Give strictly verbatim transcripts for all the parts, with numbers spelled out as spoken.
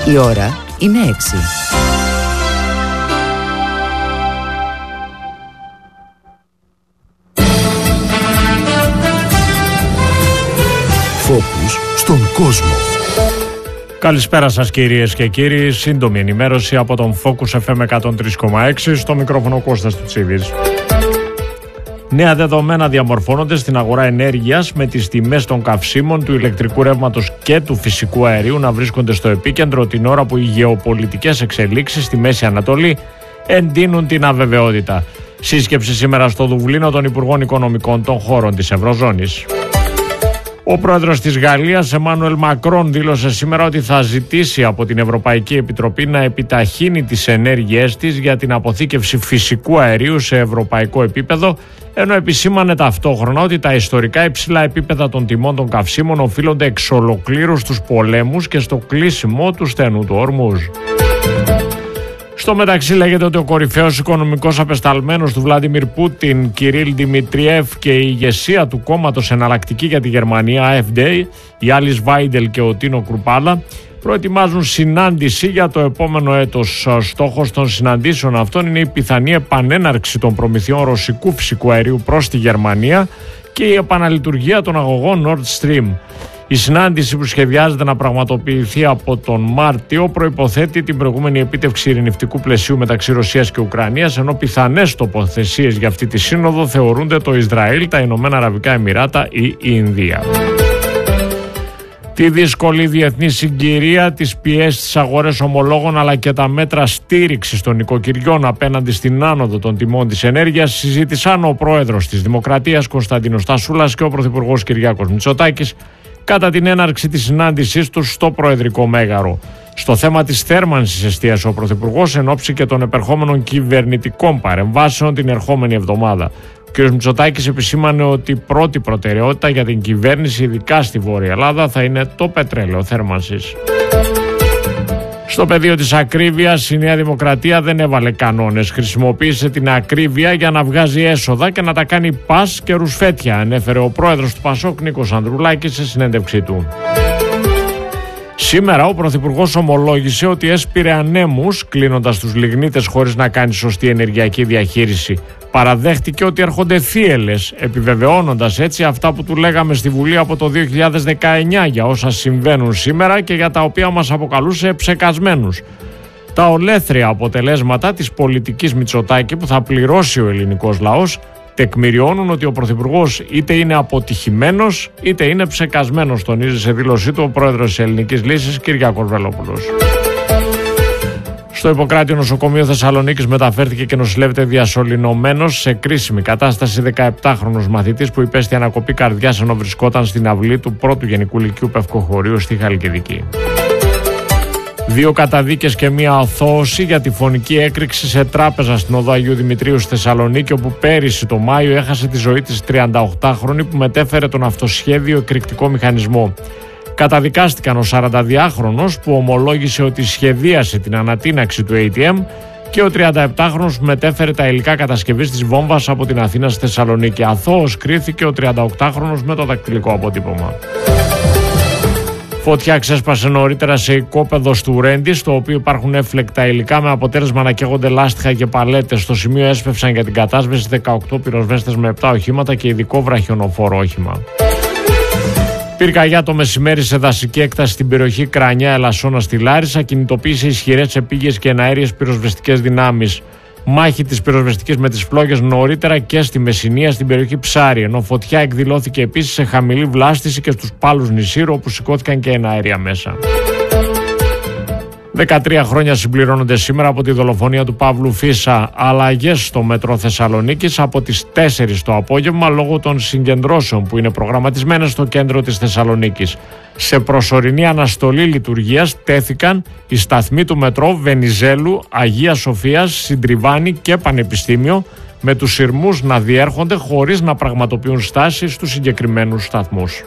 Η ώρα είναι έξι. Φόκους στον κόσμο. Καλησπέρα σας κυρίες και κύριοι. Σύντομη ενημέρωση από τον Focus εφ εμ εκατόν τρία κόμμα έξι. Στο μικρόφωνο Κώστας Τουτσίδης. Νέα δεδομένα διαμορφώνονται στην αγορά ενέργειας, με τις τιμές των καυσίμων, του ηλεκτρικού ρεύματος και του φυσικού αερίου να βρίσκονται στο επίκεντρο την ώρα που οι γεωπολιτικές εξελίξεις στη Μέση Ανατολή εντείνουν την αβεβαιότητα. Σύσκεψη σήμερα στο Δουβλίνο των Υπουργών Οικονομικών των χώρων της Ευρωζώνης. Ο πρόεδρος της Γαλλίας, Εμμάνουελ Μακρόν, δήλωσε σήμερα ότι θα ζητήσει από την Ευρωπαϊκή Επιτροπή να επιταχύνει τις ενέργειές της για την αποθήκευση φυσικού αερίου σε ευρωπαϊκό επίπεδο, ενώ επισήμανε ταυτόχρονα ότι τα ιστορικά υψηλά επίπεδα των τιμών των καυσίμων οφείλονται εξ ολοκλήρου στους πολέμους και στο κλείσιμο του στενού του Ορμούζ. Στο μεταξύ λέγεται ότι ο κορυφαίος οικονομικός απεσταλμένος του Βλάντιμιρ Πούτιν, Κυρίλ Δημητριέφ, και η ηγεσία του κόμματος Εναλλακτική για τη Γερμανία, έι εφ ντι, η Άλις Βάιντελ και ο Τίνο Κρουπάλα, προετοιμάζουν συνάντηση για το επόμενο έτος. Στόχος των συναντήσεων αυτών είναι η πιθανή επανέναρξη των προμηθειών ρωσικού φυσικού αερίου προς τη Γερμανία και η επαναλειτουργία των αγωγών Nord Stream. Η συνάντηση, που σχεδιάζεται να πραγματοποιηθεί από τον Μάρτιο, προϋποθέτει την προηγούμενη επίτευξη ειρηνευτικού πλαισίου μεταξύ Ρωσίας και Ουκρανίας, ενώ πιθανές τοποθεσίες για αυτή τη σύνοδο θεωρούνται το Ισραήλ, τα Ηνωμένα Αραβικά Εμιράτα ή η Ινδία. Τη δύσκολη διεθνή συγκυρία, τις πιέσεις στις αγορές ομολόγων αλλά και τα μέτρα στήριξης των νοικοκυριών απέναντι στην άνοδο των τιμών της ενέργειας συζήτησαν ο πρόεδρος της Δημοκρατίας Κωνσταντίνος Τασούλας και ο πρωθυπουργός Κυριάκος Μητσοτάκης κατά την έναρξη της συνάντησής τους στο Προεδρικό Μέγαρο. Στο θέμα της θέρμανσης εστίασε ο πρωθυπουργός εν ώψη και των επερχόμενων κυβερνητικών παρεμβάσεων την ερχόμενη εβδομάδα. Ο κ. Μητσοτάκης επισήμανε ότι πρώτη προτεραιότητα για την κυβέρνηση, ειδικά στη Βόρεια Ελλάδα, θα είναι το πετρέλαιο θέρμανσης. Στο πεδίο της ακρίβειας, η Νέα Δημοκρατία δεν έβαλε κανόνες. Χρησιμοποίησε την ακρίβεια για να βγάζει έσοδα και να τα κάνει πας και ρουσφέτια, ανέφερε ο πρόεδρος του Πασόκ, Νίκος Ανδρουλάκης, σε συνέντευξή του. Σήμερα ο Πρωθυπουργός ομολόγησε ότι έσπηρε ανέμους κλείνοντας τους λιγνίτες χωρίς να κάνει σωστή ενεργειακή διαχείριση. Παραδέχτηκε ότι έρχονται θύελλες, επιβεβαιώνοντας έτσι αυτά που του λέγαμε στη Βουλή από το δύο χιλιάδες δεκαεννιά για όσα συμβαίνουν σήμερα και για τα οποία μας αποκαλούσε ψεκασμένους. Τα ολέθρια αποτελέσματα της πολιτικής Μητσοτάκη που θα πληρώσει ο ελληνικός λαός τεκμηριώνουν ότι ο Πρωθυπουργός είτε είναι αποτυχημένος είτε είναι ψεκασμένος, τονίζει σε δήλωσή του ο πρόεδρος της Ελληνικής Λύσης, Κυριάκος Βελόπουλος. Στο Ιπποκράτιο Νοσοκομείο Θεσσαλονίκης μεταφέρθηκε και νοσηλεύεται διασωληνωμένος σε κρίσιμη κατάσταση δεκαεπτάχρονος μαθητής που υπέστη ανακοπή καρδιάς ενώ βρισκόταν στην αυλή του πρώτου Γενικού Λυκείου Πευκοχωρίου στη Χαλκιδική. Δύο καταδίκες και μία αθώωση για τη φωνική έκρηξη σε τράπεζα στην οδό Αγίου Δημητρίου στη Θεσσαλονίκη, όπου πέρυσι το Μάιο έχασε τη ζωή της τριανταοκτάχρονη που μετέφερε τον αυτοσχέδιο εκρηκτικό μηχανισμό. Καταδικάστηκαν ο σαρανταδυάχρονος που ομολόγησε ότι σχεδίασε την ανατείναξη του έι τι εμ και ο τριανταεπτάχρονος που μετέφερε τα υλικά κατασκευής της βόμβας από την Αθήνα στη Θεσσαλονίκη. Αθώος κρίθηκε ο τριανταοκτάχρονος με το δακτυλικό αποτύπωμα. Φωτιά ξέσπασε νωρίτερα σε οικόπεδο του Ρέντι, στο οποίο υπάρχουν έφλεκτα υλικά, με αποτέλεσμα να καίγονται λάστιχα και παλέτες. Στο σημείο έσπευσαν για την κατάσβεση δεκαοκτώ πυροσβέστες με επτά οχήματα και ειδικό βραχιονοφόρο όχημα. Πυρκαγιά το μεσημέρι σε δασική έκταση στην περιοχή Κρανιά Ελασσόνα στη Λάρισα κινητοποίησε ισχυρές επίγειες και εναέριες πυροσβεστικές δυνάμεις. Μάχη της πυροσβεστικής με τις φλόγες νωρίτερα και στη Μεσσηνία στην περιοχή Ψάρι, ενώ φωτιά εκδηλώθηκε επίσης σε χαμηλή βλάστηση και στους Πάλους Νησίρου, όπου σηκώθηκαν και εναέρια μέσα. δεκατρία χρόνια συμπληρώνονται σήμερα από τη δολοφονία του Παύλου Φίσα. Αλλαγές στο μετρό Θεσσαλονίκης από τις τέσσερις το απόγευμα λόγω των συγκεντρώσεων που είναι προγραμματισμένες στο κέντρο της Θεσσαλονίκης. Σε προσωρινή αναστολή λειτουργίας τέθηκαν οι σταθμοί του μετρό Βενιζέλου, Αγίας Σοφίας, Συντριβάνη και Πανεπιστήμιο, με τους σειρμούς να διέρχονται χωρίς να πραγματοποιούν στάσεις στους συγκεκριμένους σταθμούς.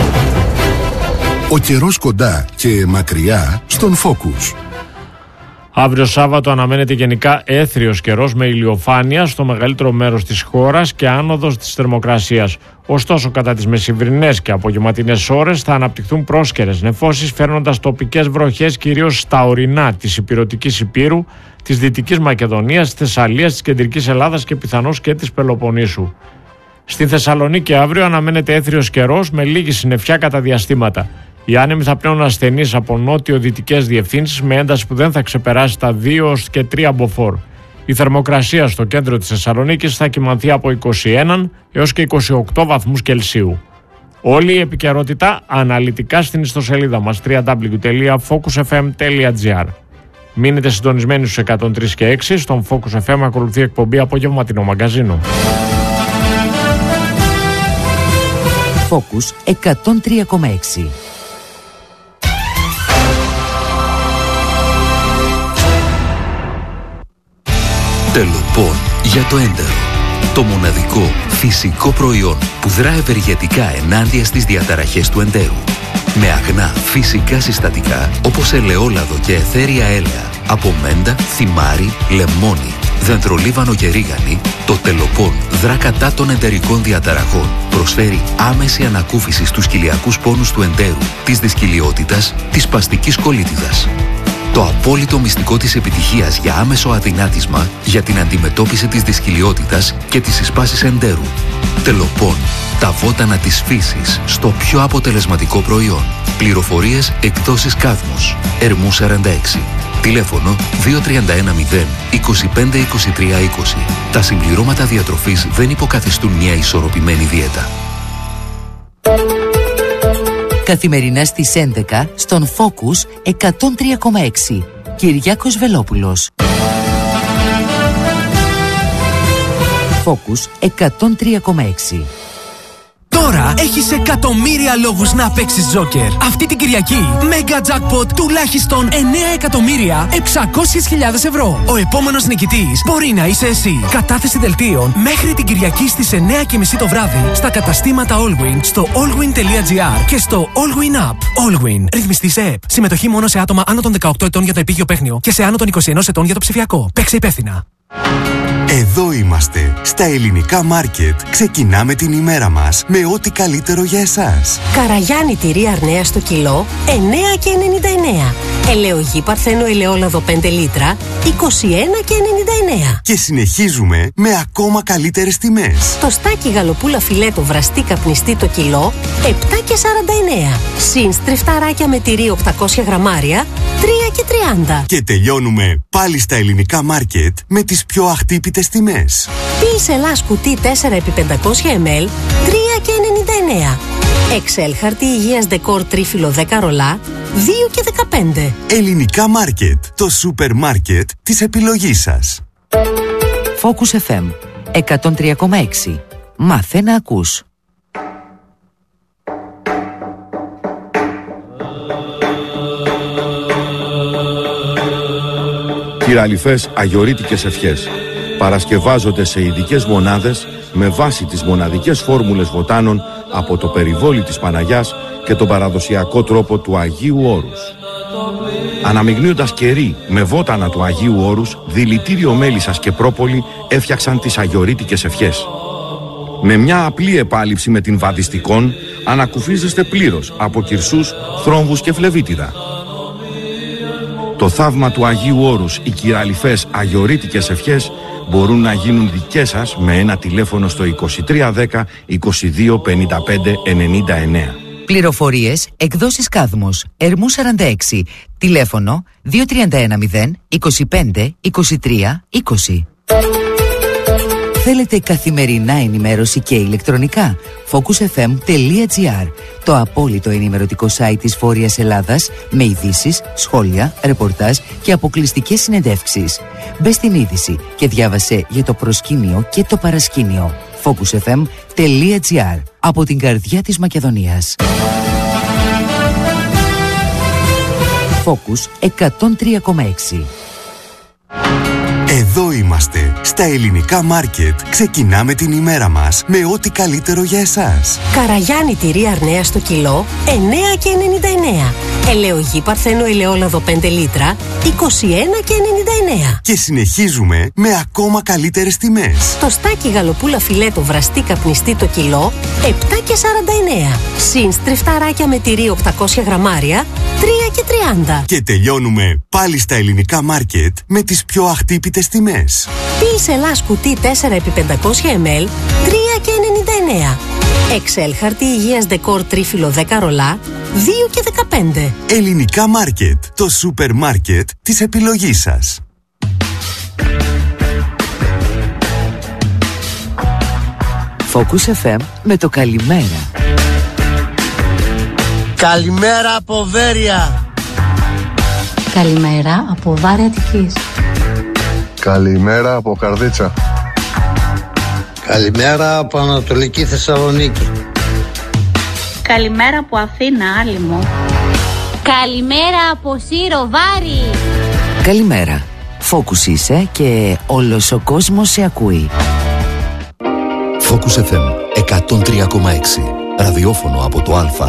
Ο καιρός κοντά και μακριά στον Focus. Αύριο Σάββατο αναμένεται γενικά έθριος καιρός με ηλιοφάνεια στο μεγαλύτερο μέρος της χώρας και άνοδος της θερμοκρασίας. Ωστόσο, κατά τις μεσημβρινές και απογευματινές ώρες θα αναπτυχθούν πρόσκαιρες νεφώσεις, φέρνοντας τοπικές βροχές κυρίως στα ορεινά της Ηπειρωτικής Υπήρου, της Δυτικής Μακεδονίας, της Θεσσαλίας, της Κεντρικής Ελλάδας και πιθανώς και της Πελοποννήσου. Στη Θεσσαλονίκη αύριο αναμένεται έθριος καιρός με λίγη συννεφιά κατά διαστήματα. Οι άνεμοι θα πλέουν ασθενείς από νότιο-δυτικές διευθύνσεις με ένταση που δεν θα ξεπεράσει τα δύο και τρία μποφόρ. Η θερμοκρασία στο κέντρο της Θεσσαλονίκης θα κυμανθεί από είκοσι ένα έως και είκοσι οκτώ βαθμούς Κελσίου. Όλη η επικαιρότητα αναλυτικά στην ιστοσελίδα μας double-u double-u double-u τελεία focus f m τελεία g r. Μείνετε συντονισμένοι στους εκατόν τρία και έξι. Στον Focus εφ εμ ακολουθεί εκπομπή Απογευματινό Μαγκαζίνο. Focus εκατόν τρία κόμμα έξι. Τελοπών για το έντερο. Το μοναδικό φυσικό προϊόν που δρά ευεργετικά ενάντια στις διαταραχές του εντέρου. Με αγνά φυσικά συστατικά όπως ελαιόλαδο και αιθέρια έλαια από μέντα, θυμάρι, λεμόνι, δεντρολίβανο και ρίγανη, το Τελοπών δρά κατά των εντερικών διαταραχών. Προσφέρει άμεση ανακούφιση στους κοιλιακούς πόνους του εντέρου, της δυσκυλιότητας, της σπαστικής κολίτιδας. Το απόλυτο μυστικό της επιτυχίας για άμεσο αδυνάτισμα για την αντιμετώπιση της δυσκυλιότητας και της εισπάσης εντέρου. Τελοπών. Τα βότανα της φύσης στο πιο αποτελεσματικό προϊόν. Πληροφορίες εκδόσεις Κάδμος. Ερμού σαράντα έξι. Τηλέφωνο δύο τρία ένα μηδέν είκοσι πέντε είκοσι τρία είκοσι. Τα συμπληρώματα διατροφής δεν υποκαθιστούν μια ισορροπημένη δίαιτα. Καθημερινά στις έντεκα στον Focus εκατόν τρία κόμμα έξι. Κυριάκος Βελόπουλος. Focus εκατόν τρία κόμμα έξι. Τώρα έχεις εκατομμύρια λόγους να παίξεις Joker. Αυτή την Κυριακή, Mega Jackpot τουλάχιστον εννέα εκατομμύρια εξακόσιες χιλιάδες ευρώ. Ο επόμενος νικητής μπορεί να είσαι εσύ. Κατάθεση δελτίων μέχρι την Κυριακή στις εννέα και μισή το βράδυ στα καταστήματα Allwyn, στο allwyn τελεία gr και στο Allwyn App. Allwyn. Ρυθμιστής ΕΕΠ. Συμμετοχή μόνο σε άτομα άνω των δεκαοκτώ ετών για το επίγειο παίχνιο και σε άνω των είκοσι ένα ετών για το ψηφιακό. Παίξε υπεύθυνα. Εδώ είμαστε, στα ελληνικά μάρκετ. Ξεκινάμε την ημέρα μας με ό,τι καλύτερο για εσάς. Καραγιάννη τυρί Αρνέα στο κιλό, εννέα και ενενήντα εννέα. Ελαιογή Παρθένο ελαιόλαδο πέντε λίτρα, είκοσι ένα και ενενήντα εννέα. Και συνεχίζουμε με ακόμα καλύτερες τιμές. Το στάκι γαλοπούλα φιλέτο βραστή καπνιστή το κιλό, επτά και σαράντα εννέα. Συν στριφταράκια με τυρί οκτακόσια γραμμάρια, τρία και τριάντα. Και τελειώνουμε πάλι στα ελληνικά μάρκετ με τις πιο αχτύπητες τιμές. Πils Ελλάς κουτί τέσσερα επί πεντακόσια μιλιλίτρα, τρία και ενενήντα εννέα. Excel χαρτί υγείας δεκόρ τρίφυλλο δέκα ρολά, δύο και δεκαπέντε. Ελληνικά μάρκετ, το σούπερ μάρκετ της επιλογής σας. Focus εφ εμ εκατόν τρία κόμμα έξι. Μάθε να ακούς. Κυραλιφές αγιορείτικες ευχές παρασκευάζονται σε ειδικές μονάδες με βάση τις μοναδικές φόρμουλες βοτάνων από το περιβόλι της Παναγιάς και τον παραδοσιακό τρόπο του Αγίου Όρους. Αναμειγνύοντας κερί με βότανα του Αγίου Όρους, δηλητήριο μέλισσας και πρόπολη έφτιαξαν τις αγιορείτικες ευχές. Με μια απλή επάλυψη με την βαδιστικόν ανακουφίζεστε πλήρως από κυρσούς, θρόμβους και φλεβίτιδα. Το θαύμα του Αγίου Όρους, οι κυραλιφές αγιορείτικες ευχές μπορούν να γίνουν δικές σας με ένα τηλέφωνο στο είκοσι τρία δέκα είκοσι δύο πενήντα πέντε ενενήντα εννέα. Πληροφορίες εκδόσεις Κάδμος, Ερμού σαράντα έξι, τηλέφωνο δύο τρία ένα μηδέν είκοσι πέντε είκοσι τρία είκοσι. Θέλετε καθημερινά ενημέρωση και ηλεκτρονικά? focus f m τελεία g r, το απόλυτο ενημερωτικό site της Βόρειας Ελλάδας με ειδήσεις, σχόλια, ρεπορτάζ και αποκλειστικές συνεντεύξεις. Μπες στην είδηση και διάβασε για το προσκήνιο και το παρασκήνιο. focus f m τελεία g r, από την καρδιά της Μακεδονίας. Focus εκατόν τρία κόμμα έξι. Εδώ είμαστε. Στα ελληνικά μάρκετ ξεκινάμε την ημέρα μας με ό,τι καλύτερο για εσάς. Καραγιάννη τυρί Αρνέα στο κιλό εννέα και ενενήντα εννέα. Ελαιογή Παρθένο ελαιόλαδο πέντε λίτρα είκοσι ένα και ενενήντα εννέα. Και συνεχίζουμε με ακόμα καλύτερες τιμές. Το στάκι γαλοπούλα φιλέτο βραστή καπνιστή το κιλό επτά και σαράντα εννέα. Συν στριφταράκια με τυρί οκτακόσια γραμμάρια τρία και τριάντα. Και τελειώνουμε πάλι στα ελληνικά μάρκετ με τις πιο αχτύπητες τιμές. Πίς Ελλάς κουτί τέσσερα επί πεντακόσια μιλιλίτρα τρία και ενενήντα εννέα. Excel χαρτί υγείας δεκόρ τρίφυλλο δέκα ρολά δύο και δεκαπέντε. Ελληνικά μάρκετ, το σούπερ μάρκετ της επιλογής σας. Focus εφ εμ με το καλημέρα. Καλημέρα από Βέρεια. Καλημέρα από Βάρη Αττικής. Καλημέρα από Καρδίτσα. Καλημέρα από Ανατολική Θεσσαλονίκη. Καλημέρα από Αθήνα Άλυμο. Καλημέρα από Σύρο Βάρη. Καλημέρα. Focus είσαι και όλος ο κόσμος σε ακούει. Focus εφ εμ εκατόν τρία κόμμα έξι. Ραδιόφωνο από το Α